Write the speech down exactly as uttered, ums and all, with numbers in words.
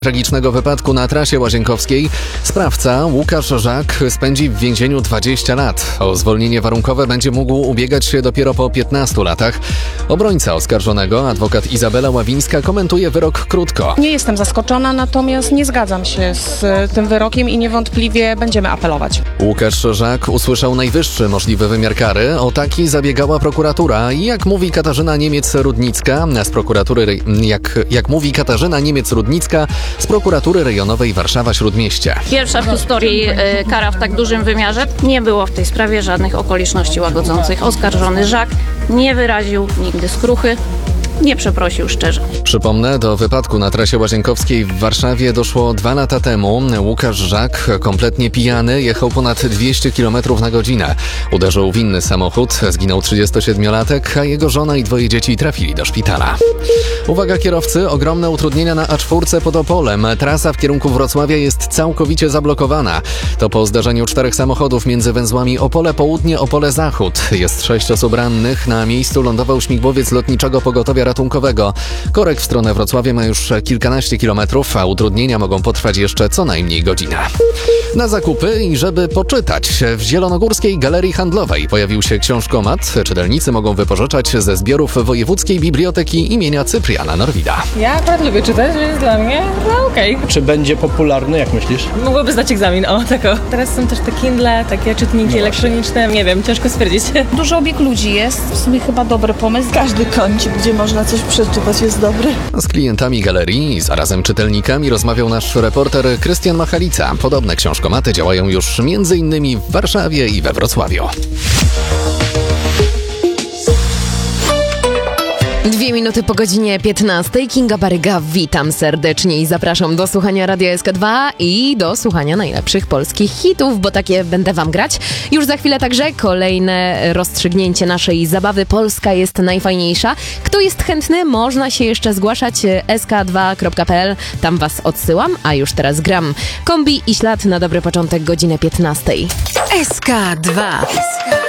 Tragicznego wypadku na trasie łazienkowskiej sprawca Łukasz Żak spędzi w więzieniu dwadzieścia lat. O zwolnienie warunkowe będzie mógł ubiegać się dopiero po piętnastu latach. Obrońca oskarżonego, adwokat Izabela Ławińska, komentuje wyrok krótko. Nie jestem zaskoczona, natomiast nie zgadzam się z tym wyrokiem i niewątpliwie będziemy apelować. Łukasz Żak usłyszał najwyższy możliwy wymiar kary. O taki zabiegała prokuratura i jak mówi Katarzyna Niemiec-Rudnicka z prokuratury, jak, jak mówi Katarzyna Niemiec-Rudnicka z prokuratury rejonowej Warszawa-Śródmieście. Pierwsza w historii y, kara w tak dużym wymiarze. Nie było w tej sprawie żadnych okoliczności łagodzących. Oskarżony Żak nie wyraził nigdy skruchy. Nie przeprosił szczerze. Przypomnę, do wypadku na trasie łazienkowskiej w Warszawie doszło dwa lata temu. Łukasz Żak, kompletnie pijany, jechał ponad dwieście kilometrów na godzinę. Uderzył w inny samochód, zginął trzydziestosiedmiolatek, a jego żona i dwoje dzieci trafili do szpitala. Uwaga kierowcy, ogromne utrudnienia na A cztery pod Opolem. Trasa w kierunku Wrocławia jest całkowicie zablokowana. To po zdarzeniu czterech samochodów między węzłami Opole Południe, Opole Zachód. Jest sześć osób rannych. Na miejscu lądował śmigłowiec lotniczego pogotowia ratunkowego. Korek w stronę Wrocławia ma już kilkanaście kilometrów, a utrudnienia mogą potrwać jeszcze co najmniej godzinę. Na zakupy i żeby poczytać. W Zielonogórskiej Galerii Handlowej pojawił się książkomat. Czytelnicy mogą wypożyczać ze zbiorów Wojewódzkiej Biblioteki imienia Cypriana Norwida. Ja akurat lubię czytać, więc dla mnie no okej. Okay. Czy będzie popularny, jak myślisz? Mogłoby zdać egzamin, o tako. Teraz są też te Kindle, takie czytniki no elektroniczne, nie wiem, ciężko stwierdzić. Duży obieg ludzi jest, w sumie chyba dobry pomysł. Każdy kącik, gdzie można coś przeczytać, jest dobry. Z klientami galerii i zarazem czytelnikami rozmawiał nasz reporter Krystian Machalica. Podobne książkomaty działają już między innymi w Warszawie i we Wrocławiu. Dwie minuty po godzinie piętnastej. Kinga Baryga, witam serdecznie i zapraszam do słuchania Radia S K dwa i do słuchania najlepszych polskich hitów, bo takie będę wam grać. Już za chwilę także kolejne rozstrzygnięcie naszej zabawy. Polska jest najfajniejsza. Kto jest chętny, można się jeszcze zgłaszać s k dwa kropka p l. Tam was odsyłam, a już teraz gram. Kombi i Ślad na dobry początek, godzinę piętnastej. S K dwa.